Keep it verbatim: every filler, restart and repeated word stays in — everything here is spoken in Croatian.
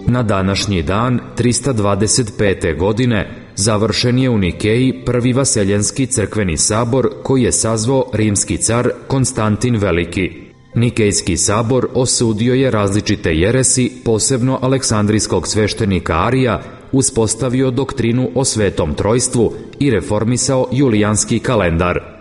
Na današnji dan, trista dvadeset pete. godine, završen je u Nikeji prvi vaseljenski crkveni sabor koji je sazvao rimski car Konstantin Veliki. Nikejski sabor osudio je različite jeresi, posebno aleksandrijskog sveštenika Arija, uspostavio doktrinu o Svetom Trojstvu i reformisao julijanski kalendar.